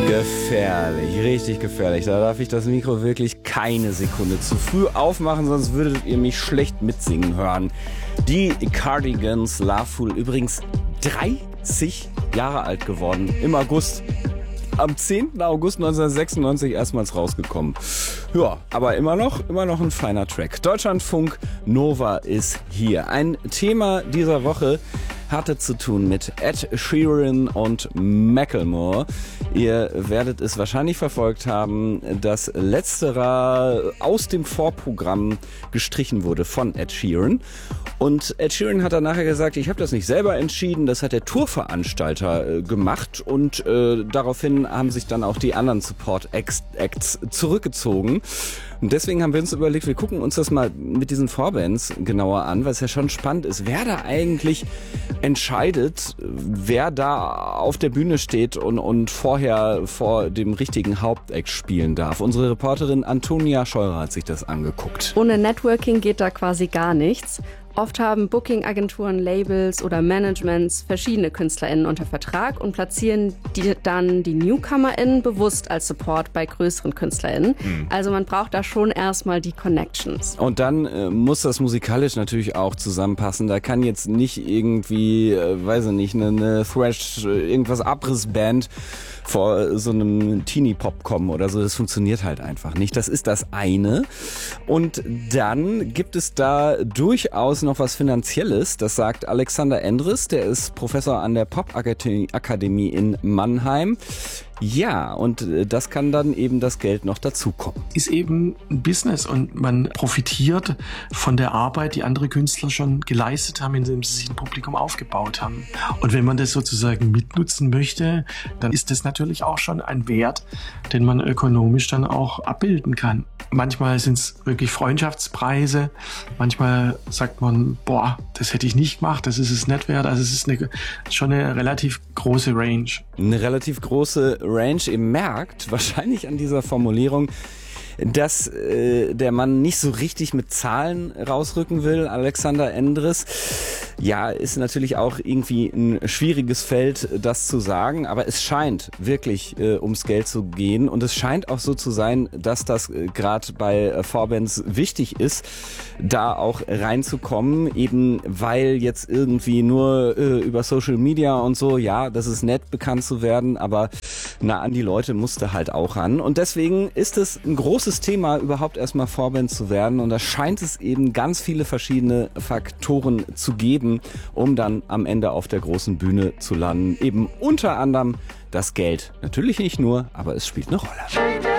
Gefährlich, richtig gefährlich. Da darf ich das Mikro wirklich keine Sekunde zu früh aufmachen, sonst würdet ihr mich schlecht mitsingen hören. Die Cardigans, Loveful, übrigens 30 Jahre alt geworden im August. Am 10. August 1996 erstmals rausgekommen. Ja, aber immer noch ein feiner Track. Deutschlandfunk Nova ist hier. Ein Thema dieser Woche hatte zu tun mit Ed Sheeran und Macklemore. Ihr werdet es wahrscheinlich verfolgt haben, dass letzterer aus dem Vorprogramm gestrichen wurde von Ed Sheeran. Und Ed Sheeran hat dann nachher gesagt, ich habe das nicht selber entschieden, das hat der Tourveranstalter gemacht. Und daraufhin haben sich dann auch die anderen Support-Acts zurückgezogen. Und deswegen haben wir uns überlegt, wir gucken uns das mal mit diesen Vorbands genauer an, weil es ja schon spannend ist, wer da eigentlich entscheidet, wer da auf der Bühne steht und vorher vor dem richtigen Hauptact spielen darf. Unsere Reporterin Antonia Scheurer hat sich das angeguckt. Ohne Networking geht da quasi gar nichts. Oft haben Booking-Agenturen, Labels oder Managements verschiedene KünstlerInnen unter Vertrag und platzieren dann die NewcomerInnen bewusst als Support bei größeren KünstlerInnen. Also man braucht da schon erstmal die Connections. Und dann muss das musikalisch natürlich auch zusammenpassen. Da kann jetzt nicht irgendwie, weiß ich nicht, eine Thrash, irgendwas Abrissband vor so einem Teenie-Pop kommen oder so. Das funktioniert halt einfach nicht. Das ist das eine. Und dann gibt es da durchaus noch was Finanzielles. Das sagt Alexander Endres. Der ist Professor an der Popakademie in Mannheim. Ja, und das kann dann eben das Geld noch dazukommen. Ist eben ein Business und man profitiert von der Arbeit, die andere Künstler schon geleistet haben, indem sie sich ein Publikum aufgebaut haben. Und wenn man das sozusagen mitnutzen möchte, dann ist das natürlich auch schon ein Wert, den man ökonomisch dann auch abbilden kann. Manchmal sind es wirklich Freundschaftspreise, manchmal sagt man, boah, das hätte ich nicht gemacht, das ist es nicht wert. Also es ist schon eine relativ große Range. Eine relativ große Range. Ihr merkt wahrscheinlich an dieser Formulierung, dass der Mann nicht so richtig mit Zahlen rausrücken will. Alexander Endres, ja, ist natürlich auch irgendwie ein schwieriges Feld, das zu sagen, aber es scheint wirklich ums Geld zu gehen und es scheint auch so zu sein, dass das gerade bei Vorbands wichtig ist, da auch reinzukommen, eben weil jetzt irgendwie nur über Social Media und so, ja, das ist nett, bekannt zu werden, aber an die Leute musste halt auch ran und deswegen ist es ein großes Thema, überhaupt erstmal Vorband zu werden und da scheint es eben ganz viele verschiedene Faktoren zu geben, um dann am Ende auf der großen Bühne zu landen. Eben unter anderem das Geld. Natürlich nicht nur, aber es spielt eine Rolle.